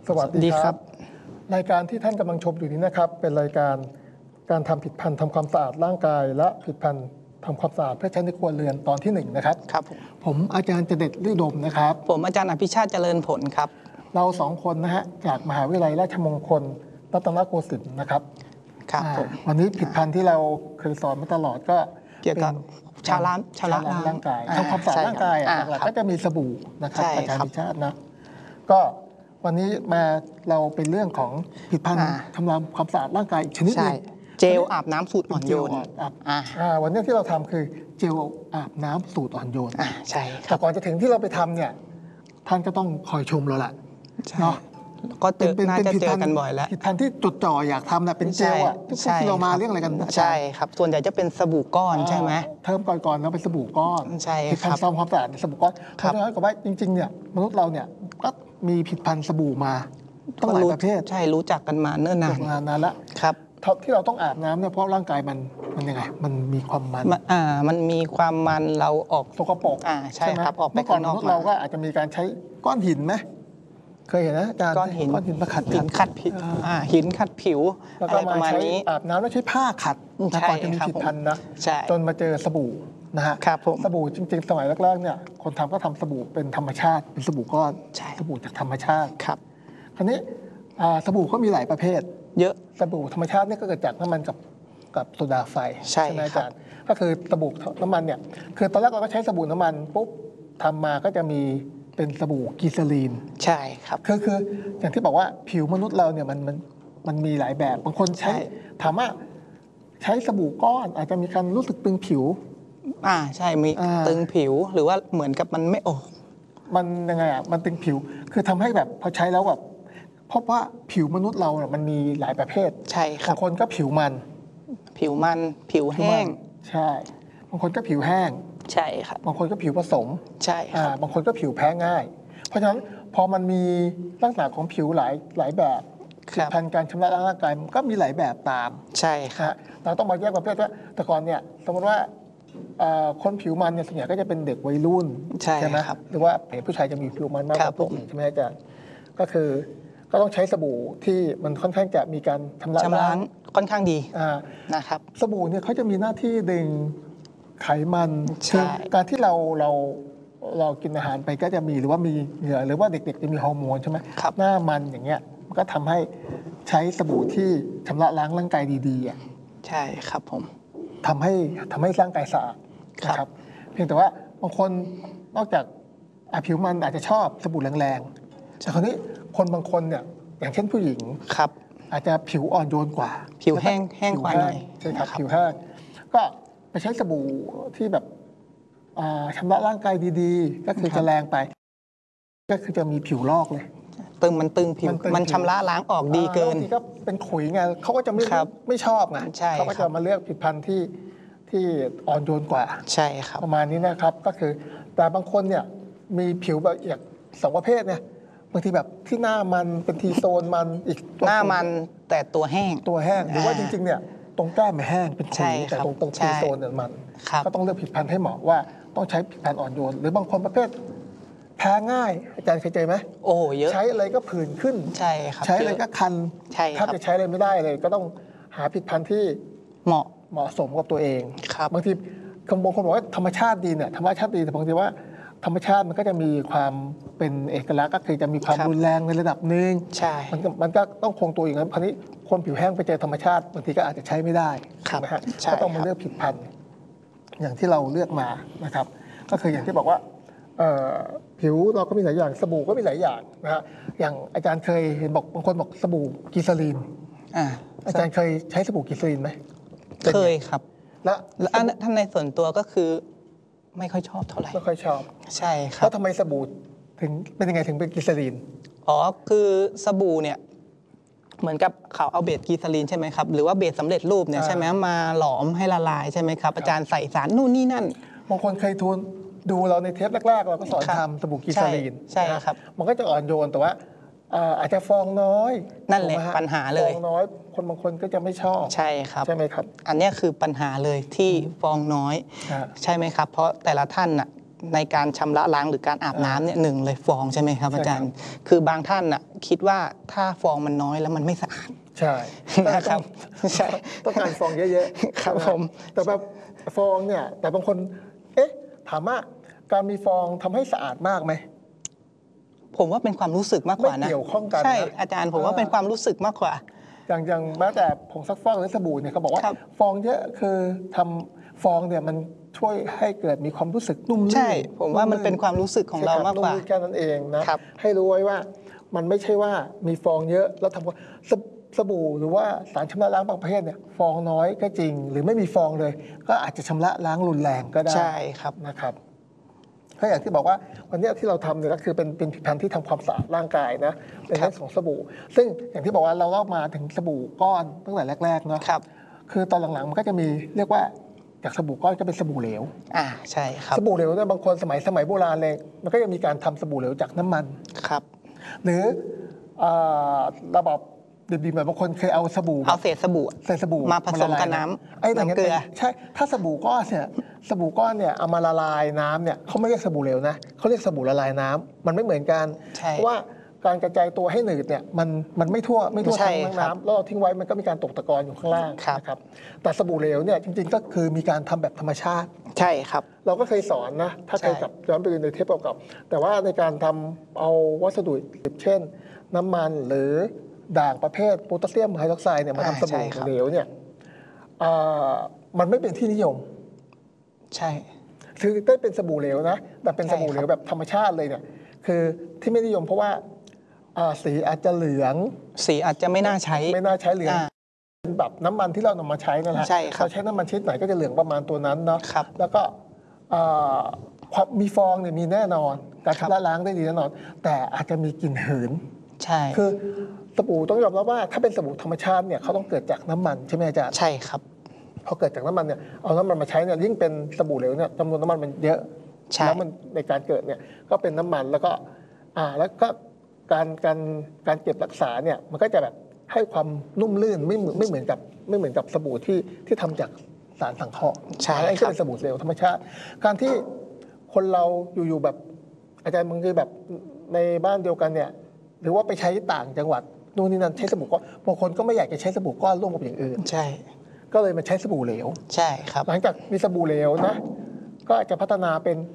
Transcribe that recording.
สวัสดีครับรายการที่ท่านกำลังชมอยู่นี้นะครับเป็นรายการการทำผิดพันธุ์ทำความสะอาดร่างกายและผิดพันธุ์ทำความสะอาดเพื่อใช้ในครัวเรือนตอนที่1นะครับครับผมอาจารย์เจเด็ดฤดมนะครับผมอาจารย์อภิชาติเจริญผลครับเรา2คนนะฮะจากมหาวิทยาลัยราชมงคลรัตนโกสินทร์นะครับครับผมวันนี้ผิดพันธุ์ที่เราเคยสอนมาตลอดก็เกี่ยวกับชาล้างร่างกายทำความสะอาดร่างกายหลักๆก็จะมีสบู่นะครับอาจารย์อภิชาตินะก็วันนี้มาเราเป็นเรื่องของผิดพันธุ์ทำความสะอาดร่างกายอีกชนิดนึงเจลอาบน้ำสูตรอ่อนโยนวันนี้ที่เราทำคือเจลอาบน้ำสูตรอ่อนโยนใช่แต่ก่อนจะถึงที่เราไปทำเนี่ยท่านก็ต้องคอยชมเราแหละเนาะก็น่าจะเจอกันบ่อยแล้วผิดพันธุ์ที่จดจ่ออยากทำนะเป็นเจลอ่ะทุกที่เรามาเรื่องอะไรกันใช่ครับส่วนใหญ่จะเป็นสบู่ก้อนใช่ไหมเทอมก่อนๆเราเป็นสบู่ก้อนใช่ผิดพันธุ์ทำความสะอาดสบู่ก้อนเพราะฉะนั้นก็ว่าจริงๆเนี่ยมนุษย์เราเนี่ยก็มีผิดพันธุ์สบู่มาตั้งหลายประเภทใช่รู้จักกันมาเนิ่นนานแล้วครับที่เราต้องอาบน้ำเนี่ยเพราะร่างกายมันยังไงมันมีความมันมันมีความมันเราออกสกปรกใช่ครับออกไปข้างนอกเราก็อาจจะมีการใช้ก้อนหินไหมเคยเห็นนะอาจารย์ก้อนหินมาขัดหินขัดผิวหินขัดผิวอะไรประมาณนี้อาบน้ำแล้วใช้ผ้าขัดก่อนจะมีผิดพันธุ์นะจนมาเจอสบู่นะฮะสบู่จริงๆสมัยแรกๆเนี่ยคนทำก็ทำสบู่เป็นธรรมชาติเป็นสบู่ก้อนสบู่จากธรรมชาติครับคราวนี้สบู่ก็มีหลายประเภทเยอะสบู่ธรรมชาติเนี่ยก็เกิดจากน้ำมันกับโซดาไฟใช่ไหมอาจารย์ก็คือสบู่น้ำมันเนี่ยคือตอนแรกเราก็ใช้สบู่น้ำมันปุ๊บทำมาก็จะมีเป็นสบู่กิซาลีนใช่ครับคืออย่างที่บอกว่าผิวมนุษย์เราเนี่ยมันมีหลายแบบบางคนใช้ถามว่าใช้สบู่ก้อนอาจจะมีการรู้สึกตึงผิวใช่มีตึงผิวหรือว่าเหมือนกับมันไม่มันยังไงมันตึงผิวคือทำให้แบบพอใช้แล้วแบบเพราะว่าผิวมนุษย์เราเนี่ยมันมีหลายประเภทใช่ครับบางคนก็ผิวมันผิวแห้งใช่บางคนก็ผิวแห้งใช่ครับบางคนก็ผิวผสมใช่ครับบางคนก็ผิวแพ้ง่ายเพราะฉะนั้นพอมันมีลักษณะของผิวหลายแบบผิวพรรณการชำระล้างร่างกายมันก็มีหลายแบบตามใช่ครับเราต้องมาแยกประเภทว่าแต่ก่อนเนี่ยสมมติว่าคนผิวมันเนี่ยส่วนใหญ่ก็จะเป็นเด็กวัยรุ่นใช่ไหมหรือว่าผู้ชายจะมีผิวมันมากกว่าผู้หญิงใช่ไหมอาจารย์ก็คือก็ต้องใช้สบู่ที่มันค่อนข้างจะมีการชำระล้างค่อนข้างดีนะครับสบู่เนี่ยเขาจะมีหน้าที่ดึงไขมันคือการที่เรากินอาหารไปก็จะมีหรือว่ามีเหงื่อหรือว่าเด็กๆจะมีฮอร์โมนใช่ไหมหน้ามันอย่างเงี้ยมันก็ทำให้ใช้สบู่ที่ชำระล้างร่างกายดีๆใช่ครับผมทำให้ร่างกายสะอาดนะครับเพียงแต่ว่าบางคนนอกจากผิวมันอาจจะชอบสบู่แรงๆแต่คราวนี้คนบางคนเนี่ยอย่างเช่นผู้หญิงครับอาจจะผิวอ่อนโยนกว่าผิวแห้งกว่าหน่อยใช่ครับผิวแห้งก็ไปใช้สบู่ที่แบบชำระร่างกายดีๆก็คือจะแรงไปก็คือจะมีผิวลอกเลยมันตึงผิวมันชำระล้างออกดีเกินบางทีก็เป็นขุยไงเขาก็จะไม่ชอบไงเขาก็จะมาเลือกผลิตภัณฑ์ที่อ่อนโยนกว่าใช่ครับประมาณนี้นะครับก็คือแต่บางคนเนี่ยมีผิวแบบอย่างสองประเภทเนี่ยบางทีแบบที่หน้ามันเป็นทีโซนมันอีกหน้ามันแต่ตัวแห้งหรือว่าจริงๆเนี่ยตรงแก้มไม่แห้งเป็นขุยแต่ตรงทีโซนเนี่ยมันก็ต้องเลือกผลิตภัณฑ์ให้เหมาะว่าต้องใช้ผลิตภัณฑ์อ่อนโยนหรือบางคนประเภทแพ้ง่ายอาจารย์เคยเจอไหมโอ้เยอะใช้อะไรก็ผื่นขึ้นใช่ครับใช้อะไรก็คันถ้าจะใช้อะไรไม่ได้เลยก็ต้องหาผลิตภัณฑ์ที่เหมาะสมกับตัวเองบางทีบางคนบอกว่าธรรมชาติดีเนี่ยธรรมชาติดีแต่บางทีว่าธรรมชาติมันก็จะมีความเป็นเอกลักษณ์ก็คือจะมีความรุนแรงในระดับหนึ่งมันก็ต้องคงตัวอย่างนั้นคราวนี้คนผิวแห้งไปเจอธรรมชาติบางทีก็อาจจะใช้ไม่ได้นะฮะก็ต้องมาเลือกผลิตภัณฑ์อย่างที่เราเลือกมานะครับก็คืออย่างที่บอกว่าผิวเราก็มีหลายอย่างสบู่ก็มีหลายอย่างนะฮะอย่างอาจารย์เคยเห็นบอกบางคนบอกสบู่กิซาลีนอาจารย์เคยใช้สบู่กิซาลีนไหมเคยครับแล้วท่านในส่วนตัวก็คือไม่ค่อยชอบเท่าไหร่ไม่ค่อยชอบใช่ครับแล้วทำไมสบู่ถึงเป็นยังไงถึงเป็นกิซาลีนคือสบู่เนี่ยเหมือนกับเขาเอาเบสกีซาลีนใช่ไหมครับหรือว่าเบสสำเร็จรูปเนี่ยใช่ไหมมาหลอมให้ละลายใช่ไหมครับอาจารย์ใส่สารนู่นนี่นั่นบางคนเคยดูเราในเทปแรกๆเราก็สอนทำสบู่กิซาลีนใช่ครับมันก็จะอ่อนโยนแต่ว่าอาจจะฟองน้อยนั่นแหละปัญหาเลยฟองน้อยคนบางคนก็จะไม่ชอบใช่ครับใช่ไหมครับอันนี้คือปัญหาเลยที่ฟองน้อยใช่ไหมครับเพราะแต่ละท่านน่ะในการชำระล้างหรือการอาบน้ำเนี่ยหนึ่งเลยฟองใช่ไหมครับอาจารย์คือบางท่านน่ะคิดว่าถ้าฟองมันน้อยแล้วมันไม่สะอาดใช่นะครับใช่ต้องการฟองเยอะๆครับผมแต่แบบฟองเนี่ยแต่บางคนถามว่าการมีฟองทำให้สะอาดมากไหมผมว่าเป็นความรู้สึกมากกว่านะไม่เกี่ยวข้องกันใช่อาจารย์ผมว่าเป็นความรู้สึกมากกว่าอย่างแม้แต่ผงซักฟอกหรือสบู่เนี่ยเขาบอกว่าฟองเยอะคือทำฟองเนี่ยมันช่วยให้เกิดมีความรู้สึกนุ่มลื่นใช่ผมว่ามันเป็นความรู้สึกของเรามากกว่าแค่นั้นเองนะให้รู้ไว้ว่ามันไม่ใช่ว่ามีฟองเยอะแล้วทำสบู่หรือว่าสารชำระล้างบางประเภทเนี่ยฟองน้อยก็จริงหรือไม่มีฟองเลยก็อาจจะชำระล้างรุนแรงก็ได้ใช่ครับนะครับก็อย่างที่บอกว่าวันนี้ที่เราทำเนี่ยก็คือเป็นผลิตภัณฑ์ที่ทำความสะอาดร่างกายนะเป็นเรื่องของสบู่ซึ่งอย่างที่บอกว่าเราเล่ามาถึงสบู่ก้อนตั้งแต่แรกๆเนาะคือตอนหลังๆมันก็จะมีเรียกว่าจากสบู่ก้อนก็เป็นสบู่เหลวใช่ครับสบู่เหลวเนี่ยบางคนสมัยโบราณเลยมันก็จะมีการทำสบู่เหลวจากน้ำมันครับหรือระบบดิบๆแบบบางคนเคยเอาเศษสบู่มาผสมกับน้ำเกลือใช่ถ้าสบู่ก้อนเนี่ยเอามาละลายน้ำเนี่ยเขาไม่เรียกสบู่เหลวนะเขาเรียกสบู่ละลายน้ำมันไม่เหมือนกันเพราะว่าการกระจายตัวให้หนืดเนี่ยมันไม่ทั่วทั้งน้ำแล้วเราทิ้งไว้มันก็มีการตกตะกอนอยู่ข้างล่างนะครับแต่สบู่เหลวเนี่ยจริงๆก็คือมีการทำแบบธรรมชาติใช่ครับเราก็เคยสอนนะถ้าเคยกลับย้อนไปดูในเทปเก่าๆแต่ว่าในการทำเอาวัสดุเช่นน้ำมันหรือด่างประเภทโพแทสเซียมไฮดรอกไซด์เนี่ยมาทำสบู่เหลวเนี่ยมันไม่เป็นที่นิยมใช่คือได้เป็นสบู่เหลวนะแต่เป็นสบู่เหลวแบบธรรมชาติเลยเนี่ยคือที่ไม่นิยมเพราะว่าสีอาจจะเหลืองสีอาจจะไม่น่าใช้เหลืองแบบน้ำมันที่เรานำมาใช้นั่นแหละเราใช้น้ำมันชนิดไหนก็จะเหลืองประมาณตัวนั้นเนาะแล้วก็ความมีฟองเนี่ยมีแน่นอนการชำระล้างได้ดีแน่นอนแต่อาจจะมีกลิ่นหืนใช่คือสบู่ต้องยอมรับว่าถ้าเป็นสบู่ธรรมชาติเนี่ยเขาต้องเกิดจากน้ำมันใช่ไหมอาจารย์ใช่ครับพอเกิดจากน้ำมันเนี่ยเอาน้ำมันมาใช้เนี่ยยิ่งเป็นสบู่เหลวเนี่ยจำนวนน้ำมันมันเยอะแล้วมันในการเกิดเนี่ยก็เป็นน้ำมันแล้วก็การเก็บรักษาเนี่ยมันก็จะแบบให้ความนุ่มลื่นไม่เหมือนกับสบู่ที่ทำจากสารสังเคราะห์ใช่ครับเป็นสบู่เหลวธรรมชาติการที่คนเราอยู่แบบอาจารย์บางทีแบบในบ้านเดียวกันเนี่ยหรือว่าไปใช้ต่างจังหวัดนู่นนี่นั่นใช้สบู่ก้อนบางคนก็ไม่อยากจะใช้สบู่ก้อนร่วมกับอย่างอื่นใช่ก็เลยมาใช้สบู่เหลวใช่ครับหลังจากมีสบู่เหลวนะก็จะพัฒนาเป็น